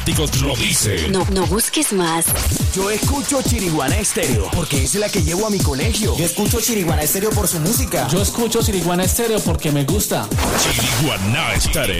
Lo dicen. No busques más. Yo escucho Chiriguana Estéreo porque es la que llevo a mi colegio. Yo escucho Chiriguana Estéreo por su música. Yo escucho Chiriguana Estéreo porque me gusta. Chiriguana Estéreo.